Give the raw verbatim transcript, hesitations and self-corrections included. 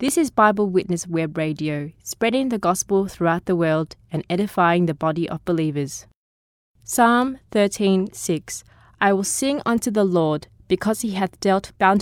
This is Bible Witness Web Radio, spreading the gospel throughout the world and edifying the body of believers. Psalm thirteen six. I will sing unto the Lord, because he hath dealt bountifully